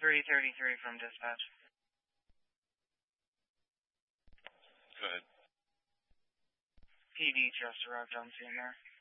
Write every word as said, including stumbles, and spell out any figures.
three thirty-three from dispatch. Go ahead. P D just arrived on scene there.